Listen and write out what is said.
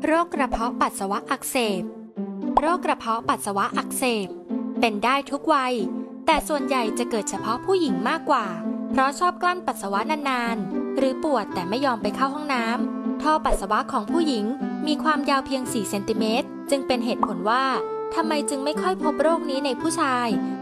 โรคกระเพาะปัสสาวะอักเสบโรคกระเพาะปัสสาวะอักเสบเป็นได้ทุกวัยแต่ส่วนใหญ่จะเกิดเฉพาะผู้หญิงมากกว่าเพราะชอบกลั้นปัสสาวะนานๆหรือปวดแต่ไม่ยอมไปเข้าห้องน้ำท่อปัสสาวะของผู้หญิงมีความยาวเพียง4 เซนติเมตรจึงเป็นเหตุผลว่าทำไมจึงไม่ค่อยพบโรคนี้ในผู้ชาย